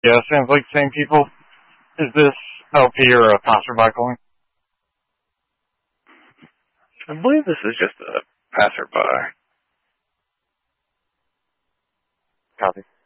Yeah, sounds like the same people. Is this LP or a passerby calling? I believe this is just a passerby. Copy.